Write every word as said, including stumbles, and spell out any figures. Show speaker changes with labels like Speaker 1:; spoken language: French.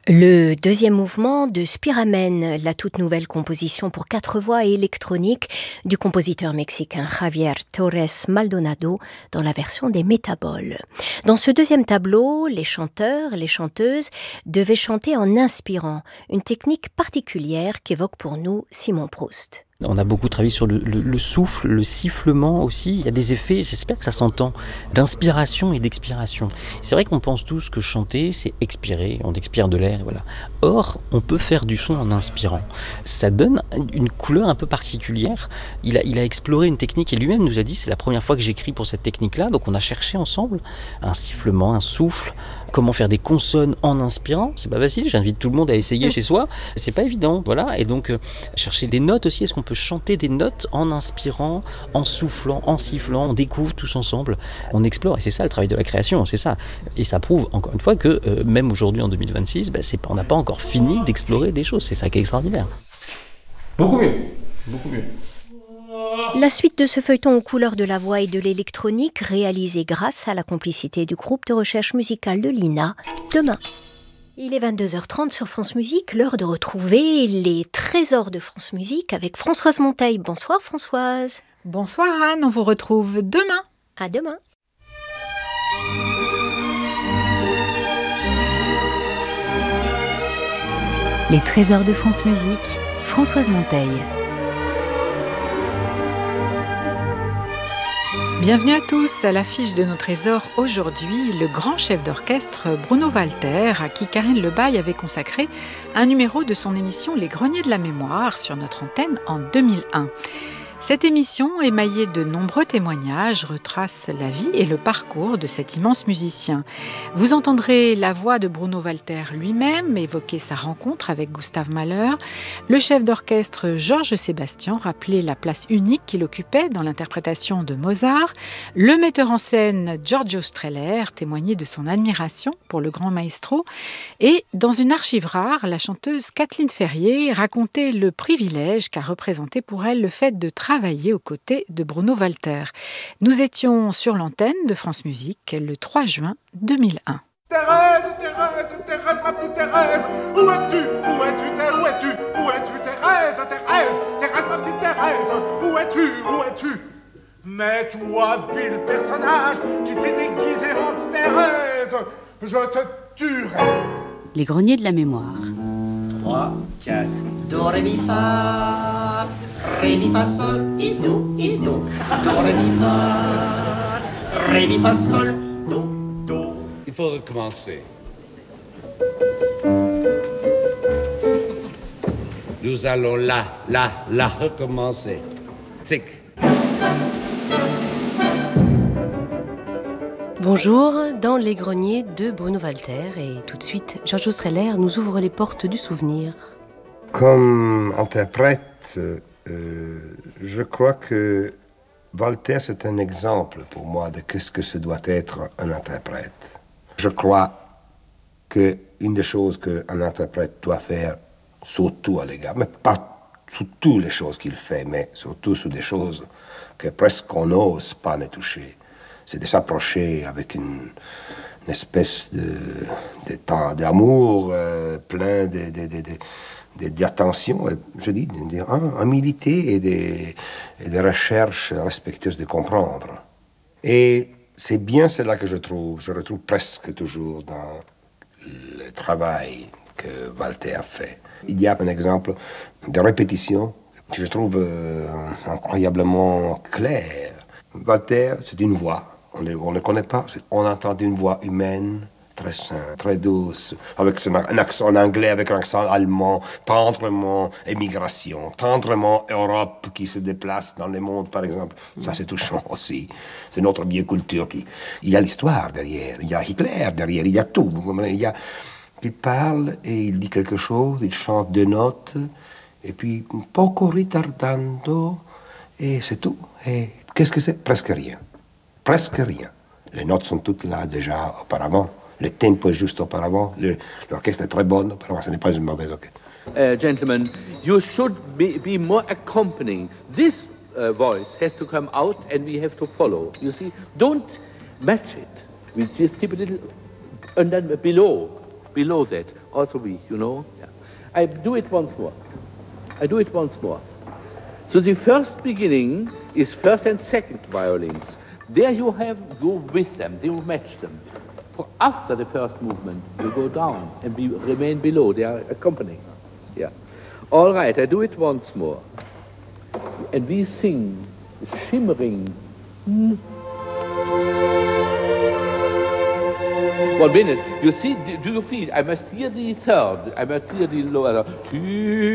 Speaker 1: Le deuxième mouvement de Spiramen, la toute nouvelle composition pour quatre voix et électronique du compositeur mexicain Javier Torres Maldonado dans la version des Métaboles. Dans ce deuxième tableau, les chanteurs, les chanteuses devaient chanter en inspirant, une technique particulière qu'évoque pour nous Simon Proust.
Speaker 2: On a beaucoup travaillé sur le, le, le souffle, le sifflement aussi. Il y a des effets, j'espère que ça s'entend, d'inspiration et d'expiration. C'est vrai qu'on pense tous que chanter, c'est expirer, on expire de l'air, voilà. Or, on peut faire du son en inspirant. Ça donne une couleur un peu particulière. Il a, il a exploré une technique et lui-même nous a dit, c'est la première fois que j'écris pour cette technique-là, donc on a cherché ensemble un sifflement, un souffle, comment faire des consonnes en inspirant. C'est pas facile, j'invite tout le monde à essayer chez soi. C'est pas évident, voilà. Et donc, euh, chercher des notes aussi, est-ce qu'on peut chanter des notes en inspirant, en soufflant, en sifflant, on découvre tous ensemble, on explore, et c'est ça le travail de la création, c'est ça. Et ça prouve encore une fois que euh, même aujourd'hui en deux mille vingt-six, bah, c'est, on n'a pas encore fini d'explorer des choses, c'est ça qui est extraordinaire.
Speaker 3: Beaucoup mieux, beaucoup mieux.
Speaker 1: La suite de ce feuilleton aux couleurs de la voix et de l'électronique, réalisé grâce à la complicité du groupe de recherche musicale de l'I N A, demain. Il est vingt-deux heures trente sur France Musique, l'heure de retrouver les trésors de France Musique avec Françoise Monteil. Bonsoir Françoise.
Speaker 4: Bonsoir Anne, on vous retrouve demain.
Speaker 1: À demain.
Speaker 5: Les trésors de France Musique, Françoise Monteil.
Speaker 4: Bienvenue à tous, à l'affiche de nos trésors aujourd'hui, le grand chef d'orchestre Bruno Walter, à qui Karine Lebaille avait consacré un numéro de son émission Les Greniers de la Mémoire sur notre antenne en deux mille un. Cette émission, émaillée de nombreux témoignages, retrace la vie et le parcours de cet immense musicien. Vous entendrez la voix de Bruno Walter lui-même évoquer sa rencontre avec Gustav Mahler, le chef d'orchestre Georges Sébastien rappeler la place unique qu'il occupait dans l'interprétation de Mozart, le metteur en scène Giorgio Strehler témoigner de son admiration pour le grand maestro, et dans une archive rare, la chanteuse Kathleen Ferrier raconter le privilège qu'a représenté pour elle le fait de travailler aux côtés de Bruno Walter. Nous étions sur l'antenne de France Musique le trois juin deux mille un.
Speaker 6: Thérèse, Thérèse, Thérèse, ma petite Thérèse, où es-tu, où es-tu, Thérèse, où es-tu, où es-tu, Thérèse, Thérèse, Thérèse, ma petite Thérèse, où es-tu, où es-tu? Mais toi, vil personnage, qui t'es déguisé en Thérèse, je te tuerai.
Speaker 5: Les Greniers de la Mémoire.
Speaker 7: trois, quatre, do, ré, mi, fa, ré, mi, fa, sol, et do, et do, do, ré, mi, fa, ré, mi, fa, sol, do, do.
Speaker 8: Il faut recommencer. Nous allons là, là, là recommencer. Tic.
Speaker 9: Bonjour, dans les greniers de Bruno Walter, et tout de suite, Giorgio Strehler nous ouvre les portes du souvenir.
Speaker 10: Comme interprète, euh, je crois que Walter, c'est un exemple pour moi de ce que ce doit être un interprète. Je crois qu'une des choses qu'un interprète doit faire, surtout à l'égard, mais pas sur toutes les choses qu'il fait, mais surtout sur des choses que presque on n'ose pas ne toucher, c'est de s'approcher avec une, une espèce de, de, d'amour euh, plein de, de, de, de, d'attention, je dis, d'humilité et des de recherches respectueuses de comprendre. Et c'est bien cela que je trouve, je retrouve presque toujours dans le travail que Walter a fait. Il y a un exemple de répétition que je trouve euh, incroyablement clair. Walter, c'est une voix. On ne le connaît pas. On entend une voix humaine, très simple, très douce, avec son, un accent anglais, avec un accent allemand, tendrement émigration, tendrement Europe qui se déplace dans le monde, par exemple. Ça, c'est touchant aussi. C'est notre vieille culture. Qui... Il y a l'histoire derrière, il y a Hitler derrière, il y a tout. Il y a... Il parle et il dit quelque chose, il chante deux notes, et puis un poco ritardando, et c'est tout. Et qu'est-ce que c'est? Presque rien. Presque rien. Les notes sont toutes là déjà auparavant. Le tempo est juste auparavant. Le, l'orchestre est très bon auparavant. Ce n'est pas une mauvaise orchestre.
Speaker 11: Uh, gentlemen, you should be, be more accompanying. This uh, voice has to come out and we have to follow. You see, don't match it. We just keep a little and then below. below that, also weak, you know. Yeah. I do it once more. I do it once more. So the first beginning is first and second violins. There you have, go with them, you match them. For after the first movement, you go down and be, remain below, they are accompanying. Yeah. All right, I do it once more. And we sing shimmering. Mm. One minute. You see, do, do you feel? I must hear the third. I must hear the lower.